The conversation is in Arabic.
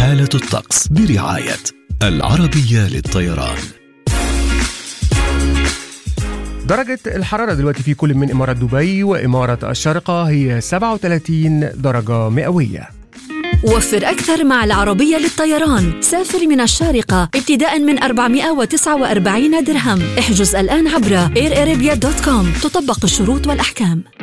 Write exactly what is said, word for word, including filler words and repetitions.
حالة الطقس برعاية العربية للطيران. درجة الحرارة دلوقتي في كل من إمارة دبي وإمارة الشارقة هي سبعة وثلاثين درجة مئوية. وفر أكثر مع العربية للطيران. سافر من الشارقة ابتداء من أربعمائة وتسعة وأربعين درهم. احجز الآن عبر اير ارابيا دوت كوم. تطبق الشروط والأحكام.